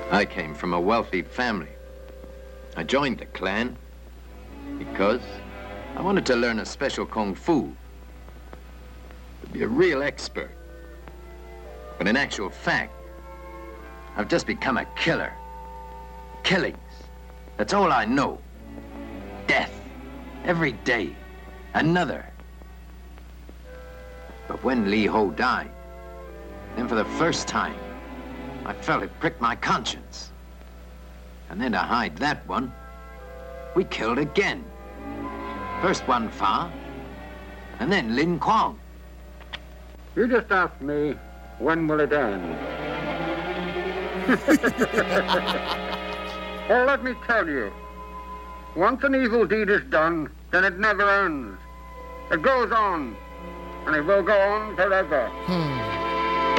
I came from a wealthy family. I joined the clan because I wanted to learn a special kung fu. To be a real expert. But in actual fact, I've just become a killer. Killings. That's all I know. Death. Every day. Another. But when Lee Ho died, then for the first time, I felt it prick my conscience. And then to hide that one, we killed again. First Wan Fa, and then Lin Kuang. You just asked me, when will it end? Well, let me tell you, once an evil deed is done, then it never ends. It goes on, and it will go on forever.